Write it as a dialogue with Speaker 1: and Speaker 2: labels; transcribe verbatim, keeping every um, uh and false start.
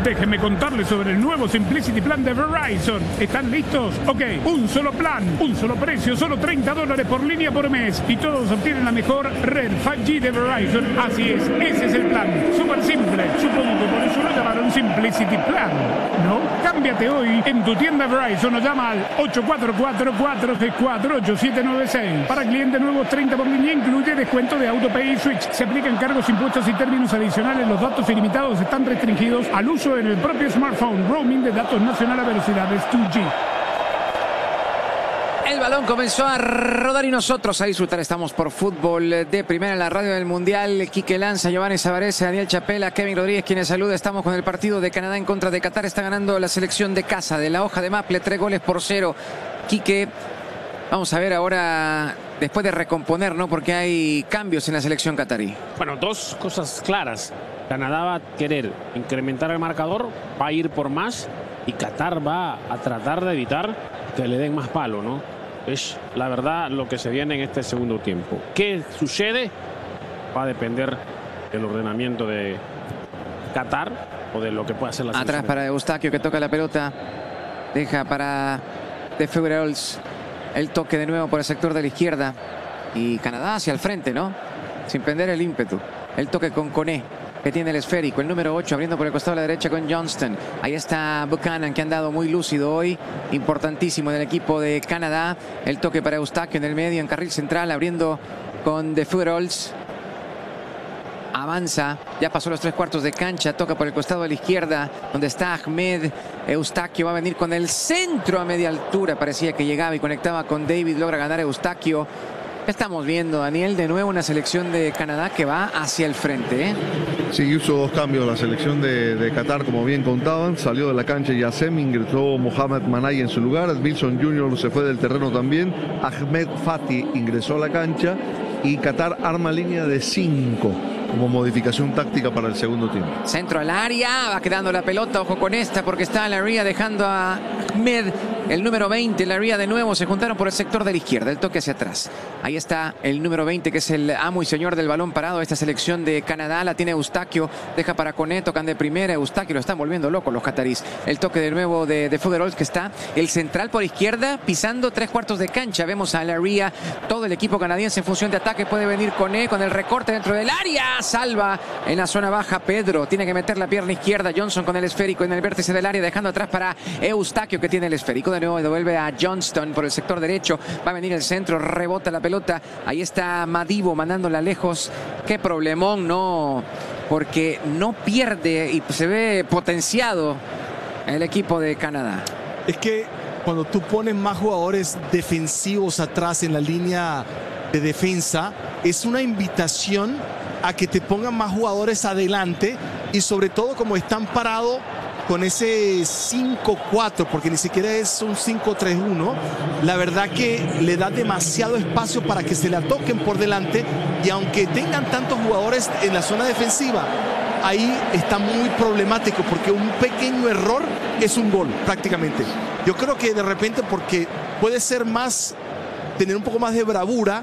Speaker 1: Déjenme contarles sobre el nuevo Simplicity Plan de Verizon. ¿Están listos? Ok, un solo plan, un solo precio, solo treinta dólares por línea por mes. Y todos obtienen la mejor red cinco G de Verizon. Así es, ese es el plan. Súper simple. Supongo que por eso lo llamaron Simplicity Plan, ¿no? Cámbiate hoy en tu tienda Verizon o llama al ocho cuatro cuatro, cuatro seis cuatro, ocho siete nueve seis. Para clientes nuevos, treinta por línea, incluye descuento de AutoPay y Switch. Se aplican cargos, impuestos y términos adicionales. Los datos ilimitados están restringidos al uso en el propio smartphone. Roaming de datos nacional a velocidades dos G.
Speaker 2: El balón comenzó a rodar y nosotros a disfrutar. Estamos por Fútbol de Primera en la radio del Mundial. Quique Lanza, Giovanni Savarese, Daniel Chapela, Kevin Rodríguez, quienes saluda. Estamos con el partido de Canadá en contra de Qatar. Está ganando la selección de casa de la hoja de Maple, tres goles por cero. Quique, vamos a ver ahora, después de recomponer, ¿no? Porque hay cambios en la selección catarí.
Speaker 3: Bueno, dos cosas claras. Canadá va a querer incrementar el marcador, va a ir por más, y Qatar va a tratar de evitar que le den más palo, ¿no? Es la verdad lo que se viene en este segundo tiempo. ¿Qué sucede? Va a depender del ordenamiento de Qatar o de lo que pueda hacer la selección.
Speaker 2: Atrás para Eustaquio, que toca la pelota. Deja para De Feuerholz. El toque de nuevo por el sector de la izquierda. Y Canadá hacia el frente, ¿no? Sin perder el ímpetu. El toque con Koné, que tiene el esférico, el número ocho, abriendo por el costado de la derecha con Johnston. Ahí está Buchanan, que ha andado muy lúcido hoy, importantísimo en el equipo de Canadá. El toque para Eustaquio en el medio, en carril central, abriendo con De Feuerholz. Avanza, ya pasó los tres cuartos de cancha, toca por el costado de la izquierda, donde está Ahmed. Eustaquio va a venir con el centro a media altura, parecía que llegaba y conectaba con David, logra ganar Eustaquio. Estamos viendo, Daniel, de nuevo una selección de Canadá que va hacia el frente, ¿eh?
Speaker 4: Sí, hizo dos cambios la selección de, de Qatar, como bien contaban. Salió de la cancha Yassem, ingresó Mohamed Manay en su lugar. Wilson junior se fue del terreno también. Ahmed Fati ingresó a la cancha. Y Qatar arma línea de cinco como modificación táctica para el segundo tiempo.
Speaker 2: Centro al área, va quedando la pelota, ojo con esta porque está Laria dejando a Ahmed, el número veinte, Laria de nuevo, se juntaron por el sector de la izquierda, el toque hacia atrás. Ahí está el número veinte, que es el amo y señor del balón parado. Esta selección de Canadá la tiene Eustaquio, deja para Koné, tocan de primera, Eustaquio, lo están volviendo loco los catarís. El toque de nuevo de, de Feuerholz, que está el central por izquierda, pisando tres cuartos de cancha. Vemos a Laria, todo el equipo canadiense en función de ataque, puede venir Koné con el recorte dentro del área. Salva en la zona baja Pedro, tiene que meter la pierna izquierda. Johnson con el esférico en el vértice del área, dejando atrás para Eustaquio, que tiene el esférico. De nuevo devuelve a Johnston por el sector derecho, va a venir el centro, rebota la pelota. Ahí está Madibo mandándola lejos. Qué problemón, ¿no? Porque no pierde y se ve potenciado el equipo de Canadá.
Speaker 5: Es que cuando tú pones más jugadores defensivos atrás en la línea de defensa, es una invitación a que te pongan más jugadores adelante, y sobre todo como están parados con ese cinco cuatro, porque ni siquiera es un cinco tres uno, la verdad que le da demasiado espacio para que se la toquen por delante, y aunque tengan tantos jugadores en la zona defensiva, ahí está muy problemático, porque un pequeño error es un gol prácticamente. Yo creo que de repente, porque puede ser más, tener un poco más de bravura